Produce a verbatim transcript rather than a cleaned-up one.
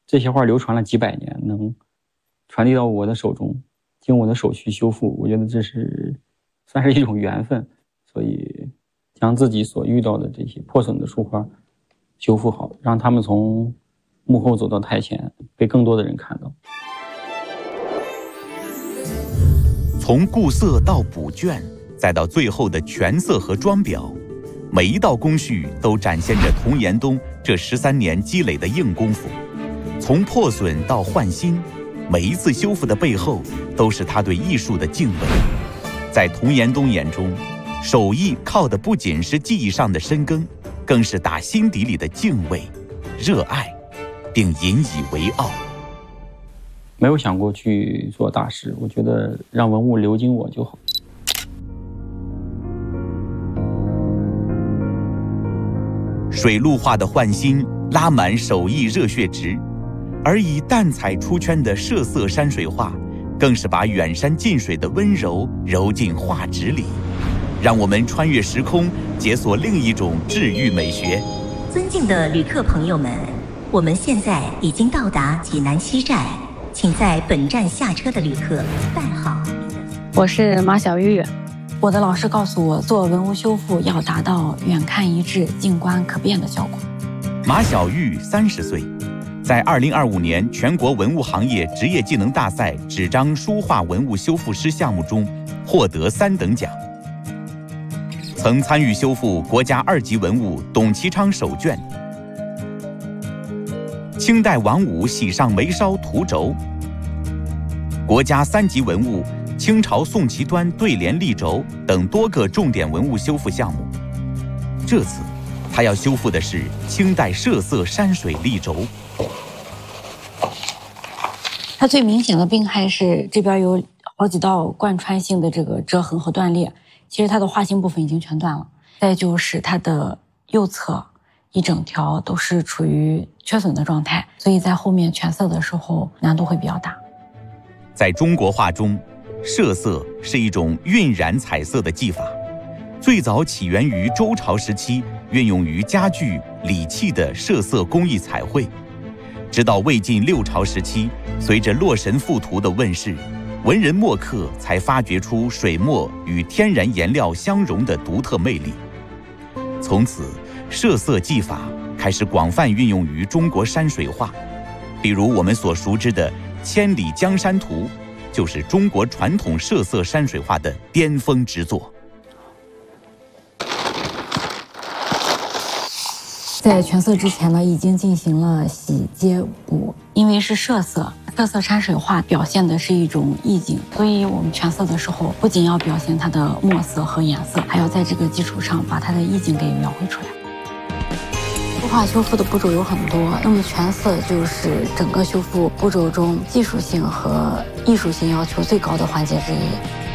这些画流传了几百年，能传递到我的手中，经我的手去修复，我觉得这是算是一种缘分。所以将自己所遇到的这些破损的书画修复好，让他们从幕后走到台前，被更多的人看到。 从固色到补卷，再到最后的全色和装裱，每一道工序都展现着童延东这十三年积累的硬功夫。从破损到换新，每一次修复的背后都是他对艺术的敬畏。在童延东眼中，手艺靠的不仅是技艺上的深耕，更是打心底里的敬畏、热爱，并引以为傲。 没有想过去做大师，我觉得让文物流经我就好。 水陆画的焕新拉满手艺热血值，而以淡彩出圈的涉色山水画，更是把远山近水的温柔揉进画纸里，让我们穿越时空，解锁另一种治愈美学。 尊敬的旅客朋友们，我们现在已经到达济南西站，请在本站下车的旅客办好。 我是马小玉，我的老师告诉我，做文物修复要达到远看一致、近观可变的效果。 马小玉三十岁，在二零二五年全国文物行业职业技能大赛纸张书画文物修复师项目中获得三等奖，曾参与修复国家二级文物董其昌手卷、清代王五喜上眉梢图轴、国家三级文物清朝宋齐端对联立轴等多个重点文物修复项目。这次他要修复的是清代涉色山水立轴。 它最明显的病害是这边有好几道贯穿性的这个折痕和断裂，其实它的画心部分已经全断了。再就是它的右侧一整条都是处于缺损的状态，所以在后面全色的时候难度会比较大。 在中国画中，涉色是一种晕染彩色的技法，最早起源于周朝时期运用于家具、礼器的涉色工艺彩绘。直到魏晋六朝时期，随着洛神赋图的问世，文人墨客才发掘出水墨与天然颜料相融的独特魅力。从此，涉色技法开始广泛运用于中国山水画，比如我们所熟知的《千里江山图》，就是中国传统涉色山水画的巅峰之作。 在全色之前呢，已经进行了洗、接、补。因为是涉色，涉色山水画表现的是一种意境，所以我们全色的时候，不仅要表现它的墨色和颜色，还要在这个基础上把它的意境给描绘出来。书画修复的步骤有很多，那么全色就是整个修复步骤中技术性和艺术性要求最高的环节之一。